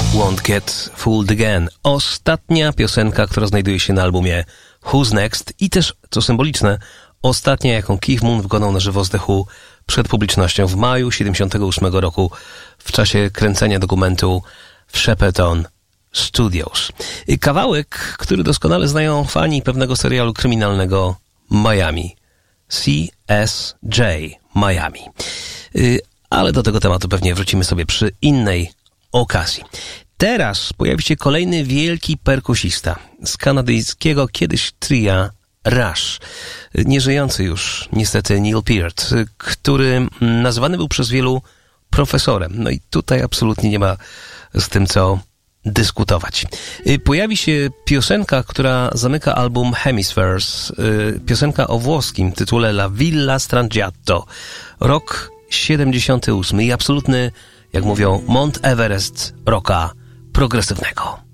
Won't Get Fooled Again. Ostatnia piosenka, która znajduje się na albumie Who's Next i też, co symboliczne, ostatnia, jaką Keith Moon wykonał na żywo z The Who przed publicznością w maju 78 roku w czasie kręcenia dokumentu w Shepperton Studios. Kawałek, który doskonale znają fani pewnego serialu kryminalnego Miami. CSJ Miami. Ale do tego tematu pewnie wrócimy sobie przy innej okazji. Teraz pojawi się kolejny wielki perkusista z kanadyjskiego kiedyś tria Rush. Nieżyjący już niestety Neil Peart, który nazywany był przez wielu profesorem. No i tutaj absolutnie nie ma z tym co dyskutować. Pojawi się piosenka, która zamyka album Hemispheres. Piosenka o włoskim tytule La Villa Strangiato. Rok 78 i absolutny, jak mówią, Mount Everest rocka progresywnego.